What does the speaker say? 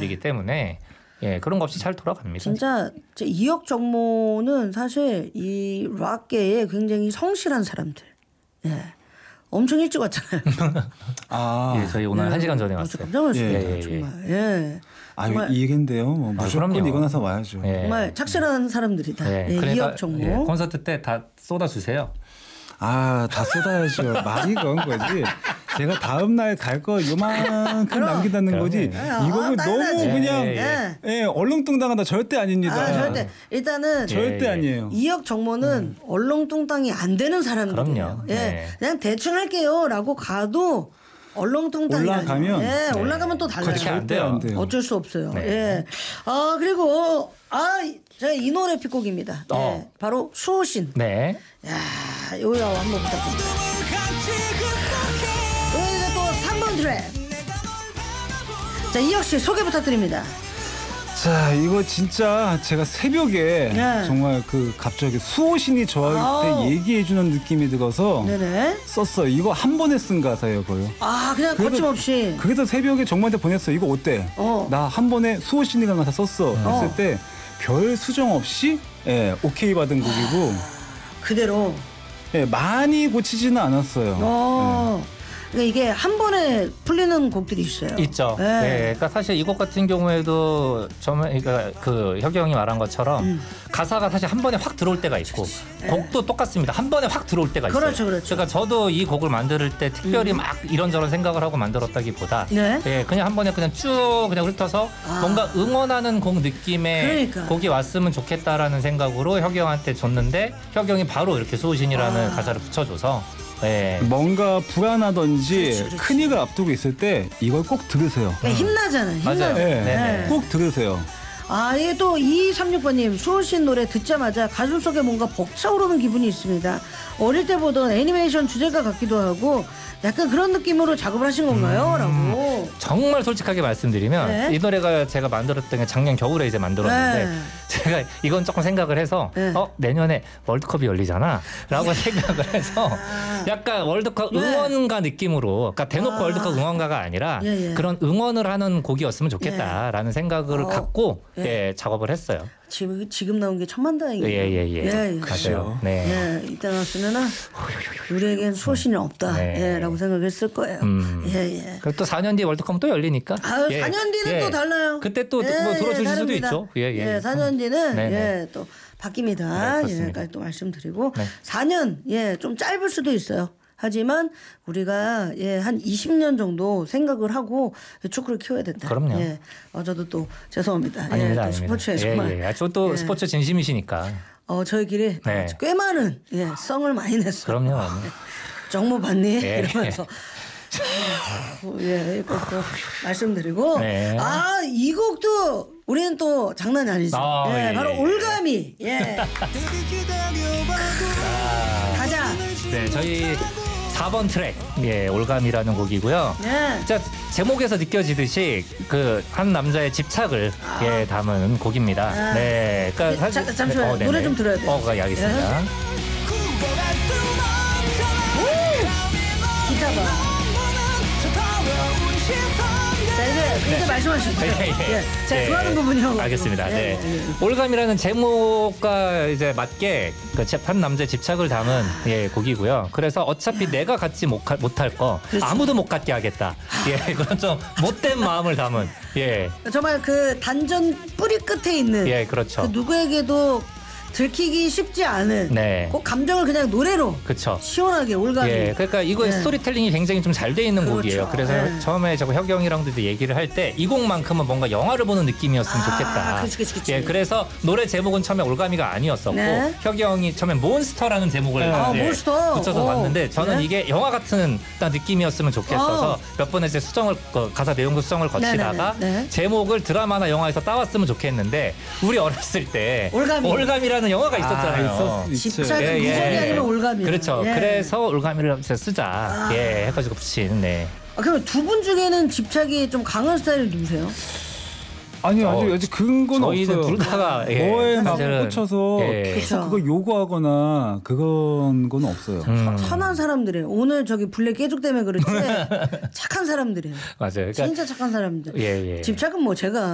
분들이기 때문에 예, 그런 거 없이 잘 돌아갑니다. 진짜 이혁 정모는 사실 이 락계에 굉장히 성실한 사람들. 예. 엄청 일찍 왔잖아요. 예, 저희 오늘 1시간 전에 왔어요. 깜짝 놀랐습니다. 정말. 예. 이 얘긴데요. 뭐 무조건 일어나서 와야죠. 예. 정말 착실한 사람들이다. 예. 예, 그러니까, 이혁 정모. 콘서트 때 다 쏟아주세요. 다 쏟아야죠. 말이 그런 거지. 제가 다음 날 갈 거 요만큼 남긴다는 거지. 이거는 너무 그냥 얼렁뚱땅하다 절대 아닙니다. 절대. 일단은 절대 아니에요. 이혁 정모는 얼렁뚱땅이 안 되는 사람들이에요. 그럼요. 예. 그냥 대충 할게요라고 가도 얼렁뚱땅이 올라가면 아니에요. 올라가면 또 달라요. 그렇게 안 돼요. 어쩔 수 없어요. 예. 그리고 제가 이 노래 픽곡입니다. 예. 바로 수호신. 네. 야, 요거 한번 부탁드립니다. 이제 또 3번 트랙. 자, 이혁 씨 소개 부탁드립니다. 자, 이거 진짜 제가 새벽에 정말 갑자기 수호신이 저한테 얘기해주는 느낌이 들어서 썼어요. 이거 한 번에 쓴 가사예요, 거요. 그냥 거침없이. 그래서 새벽에 정모한테 보냈어요. 이거 어때? 나 한 번에 수호신이라는 가사 썼어. 했을 때 별 수정 없이 오케이 받은 곡이고 그대로. 많이 고치지는 않았어요. 그러니까 이게 한 번에 풀리는 곡들이 있어요. 있죠. 그러니까 사실 이 곡 같은 경우에도 그러니까 혁이 형이 말한 것처럼 가사가 사실 한 번에 확 들어올 때가 있고 곡도 똑같습니다. 한 번에 확 들어올 때가 있어요. 그렇죠. 그러니까 저도 이 곡을 만들 때 특별히 막 이런저런 생각을 하고 만들었다기보다 그냥 한 번에 그냥 쭉 그냥 훑어서 뭔가 응원하는 곡 느낌의 곡이 왔으면 좋겠다라는 생각으로 혁이 형한테 줬는데 혁이 형이 바로 이렇게 수호신이라는 가사를 붙여줘서 뭔가 불안하던지 큰일을 앞두고 있을 때 이걸 꼭 들으세요. 힘나잖아요. 맞아요. 꼭 들으세요. 이게 또 2236번님 수호신 노래 듣자마자 가슴 속에 뭔가 벅차오르는 기분이 있습니다. 어릴 때 보던 애니메이션 주제가 같기도 하고 약간 그런 느낌으로 작업을 하신 건가요? 라고. 정말 솔직하게 말씀드리면 이 노래가 제가 만들었던 게 작년 겨울에 이제 만들었는데 제가 이건 조금 생각을 해서 내년에 월드컵이 열리잖아 라고 생각을 해서 약간 월드컵 응원가 느낌으로 그러니까 대놓고 월드컵 응원가가 아니라 그런 응원을 하는 곡이었으면 좋겠다라는 생각을 갖고 작업을 했어요. 지금 나온 게 천만다행이에요. 그렇죠. 이때 나왔으면 우리에겐 소신이 없다라고 생각했을 거예요. 그리고 또 4년 뒤에 월드컵은 또 열리니까. 4년 뒤는 또 달라요. 그때 또 뭐 들어주실 수도 있죠. 4년 뒤는 또 바뀝니다. 여기까지 또 말씀드리고 4년 좀 짧을 수도 있어요. 하지만 우리가 한 20년 정도 생각을 하고 축구를 키워야 된다. 그럼요. 저도 또 죄송합니다. 아닙니다. 스포츠에 정말. 저도 스포츠 진심이시니까. 저희 길이 꽤 많은 썽을 많이 냈어요. 그럼요. 정모 받니? 이러면서. 꼭 말씀드리고 이 곡도 우리는 또 장난이 아니죠. 바로 올가미. 가자. 저희 4번 트랙 올감이라는 곡이고요. 진짜 제목에서 느껴지듯이 한 남자의 집착을 담은 곡입니다. 그러니까 잠시만요. 노래 좀 들어야 돼요. 알겠습니다. 기타 봐. 이제 말씀하시죠. 제가 좋아하는 부분이요. 알겠습니다. 올감이라는 제목과 이제 맞게 한 남자의 집착을 담은 곡이고요. 그래서 어차피 내가 갖지 못할 거 아무도 못 갖게 하겠다. 그런 좀 못된 마음을 담은. 정말 단전 뿌리 끝에 있는. 그렇죠. 누구에게도 들키기 쉽지 않은 그 감정을 그냥 노래로 시원하게 올가미. 그러니까 이거의 스토리텔링이 굉장히 좀 잘 돼 있는 곡이에요. 그래서 처음에 제가 혁이 형이랑도 얘기를 할 때 이 곡만큼은 뭔가 영화를 보는 느낌이었으면 좋겠다. 그래서 노래 제목은 처음에 올가미가 아니었었고 혁이 형이 처음에 몬스터라는 제목을 붙여서 봤는데 저는 이게 영화 같은 느낌이었으면 좋겠어서 몇 번의 수정을 가사 내용도 수정을 거치다가 제목을 드라마나 영화에서 따왔으면 좋겠는데 우리 어렸을 때 올가미라는 영화가 있었잖아요. 집착은 무정이 아니면 올가미. 그렇죠. 그래서 올가미를 쓰자 해가지고 붙인. 그럼 두 분 중에는 집착이 좀 강한 스타일이 누구세요? 아니요, 아직 그런 건 저희는 없어요. 둘 다가 뭐에 막 꽂혀서 계속 그거 요구하거나 그건 건 없어요. 선한 사람들이에요. 오늘 저기 블랙 깨죽 때문에 그렇지 착한 사람들이에요. 맞아요. 진짜 착한 사람들. 집착은 뭐 제가